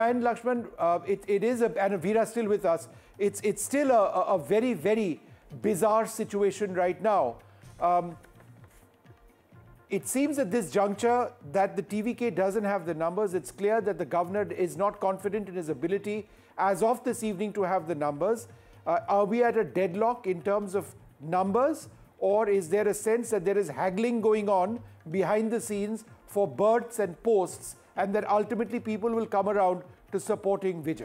And Lakshman, it is, and Veera still with us, it's still a very, very bizarre situation right now. It seems at this juncture that the TVK doesn't have the numbers. It's clear that the governor is not confident in his ability as of this evening to have the numbers. Are we at a deadlock in terms of numbers, or is there a sense that there is haggling going on behind the scenes for berths and posts, and that ultimately people will come around to supporting Vijay?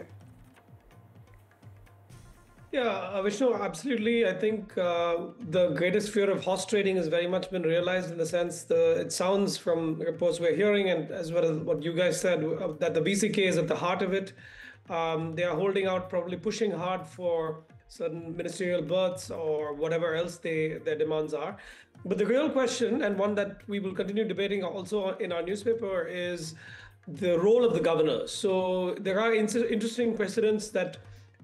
Yeah, Vishnu, absolutely. I think the greatest fear of horse trading has very much been realized, in the sense it sounds from reports we're hearing, and as well as what you guys said, that the VCK is at the heart of it. They are holding out, probably pushing hard for certain ministerial berths or whatever else their demands are. But the real question, and one that we will continue debating also in our newspaper, is the role of the governor. So there are interesting precedents that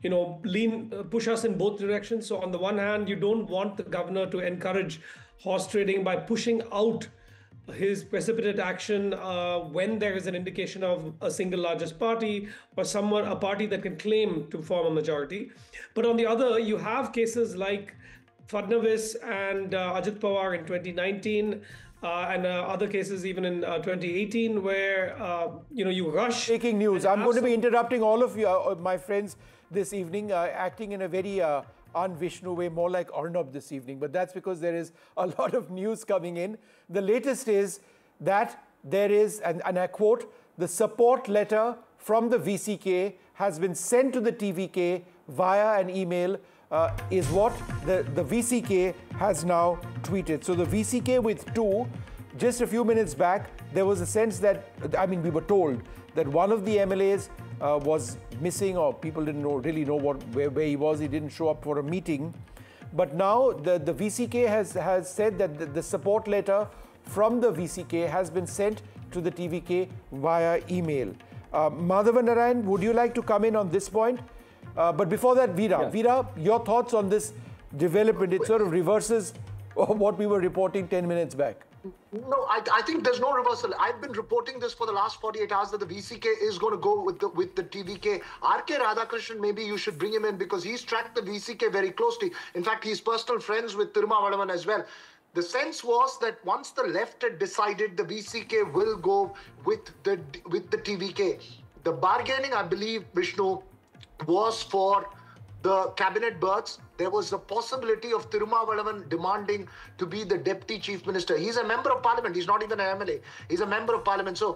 push us in both directions. So on the one hand, you don't want the governor to encourage horse trading by pushing out his precipitate action when there is an indication of a single largest party or a party that can claim to form a majority. But on the other, you have cases like Fadnavis and Ajit Pawar in 2019, and other cases even in 2018, where you rush. Breaking news. I'm going to be interrupting all of you, my friends, this evening, acting in a very un-Vishnu way, more like Arnab this evening. But that's because there is a lot of news coming in. The latest is that there is, and I quote, the support letter from the VCK has been sent to the TVK via an email, is what the VCK has now tweeted. So the VCK with two, just a few minutes back, there was a sense that, we were told that one of the MLAs was missing, or people didn't really know where he was. He didn't show up for a meeting. But now the VCK has said that the support letter from the VCK has been sent to the TVK via email. Madhavan Narayan, would you like to come in on this point? But before that, Veera. Yes. Veera, your thoughts on this development? It sort of reverses what we were reporting 10 minutes back. No, I think there's no reversal. I've been reporting this for the last 48 hours that the VCK is going to go with the TVK. R.K. Radhakrishnan, maybe you should bring him in, because he's tracked the VCK very closely. In fact, he's personal friends with Tirumavalavan as well. The sense was that once the left had decided, the VCK will go with the TVK. The bargaining, I believe, Vishnu, was for the cabinet berths. There was a possibility of Tirumavalavan demanding to be the deputy chief minister. He's a member of parliament. He's not even an MLA. He's a member of parliament. So,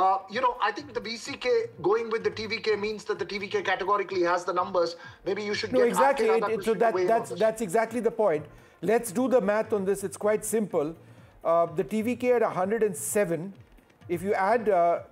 I think the VCK going with the TVK means that the TVK categorically has the numbers. Maybe you should get exactly. So that's exactly the point. Let's do the math on this. It's quite simple. The TVK at 107. If you add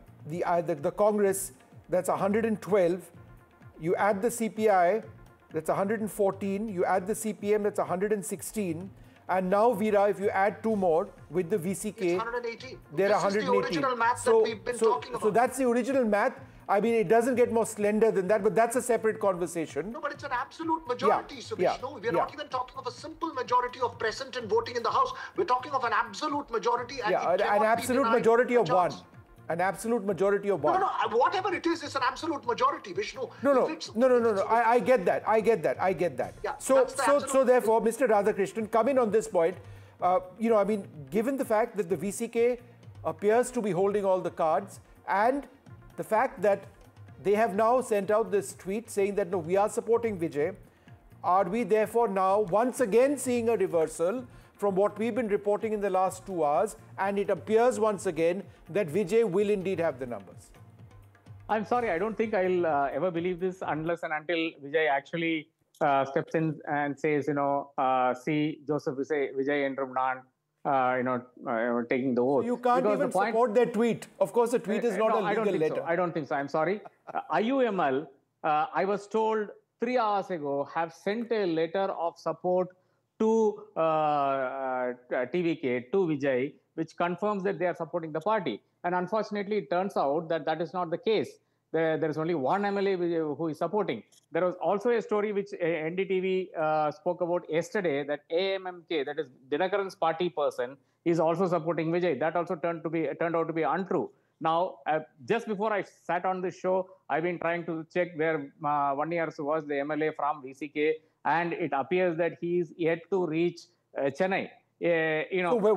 the Congress, that's 112. You add the CPI, that's 114. You add the CPM, that's 116. And now, Veera, if you add two more with the VCK, it's 118. They're 118. This is the original math that we've been talking about. So that's the original math. It doesn't get more slender than that, but that's a separate conversation. No, but it's an absolute majority. So Vishnu, we're not even talking of a simple majority of present and voting in the House. We're talking of an absolute majority. And an absolute majority of one. An absolute majority of one. No, whatever it is, it's an absolute majority, Vishnu. No. I get that. Yeah, so therefore, Mr. Radhakrishnan, come in on this point. Given the fact that the VCK appears to be holding all the cards, and the fact that they have now sent out this tweet saying that, no, we are supporting Vijay, are we therefore now once again seeing a reversal from what we've been reporting in the last 2 hours, and it appears once again that Vijay will indeed have the numbers? I'm sorry, I don't think I'll ever believe this unless and until Vijay actually steps in and says, see Joseph Vijay Endrum Nan, taking the vote. So you can't even support their tweet. Of course, the tweet is not a legal letter. So. I don't think so. I'm sorry. IUML, I was told 3 hours ago, have sent a letter of support to TVK, to Vijay, which confirms that they are supporting the party. And unfortunately, it turns out that that is not the case. There is only one MLA who is supporting. There was also a story which NDTV spoke about yesterday, that AMMK, that is Dinakaran's party person, is also supporting Vijay. That also turned out to be untrue. Now, just before I sat on this show, I've been trying to check where 1 year was the MLA from VCK, and it appears that he is yet to reach Chennai. So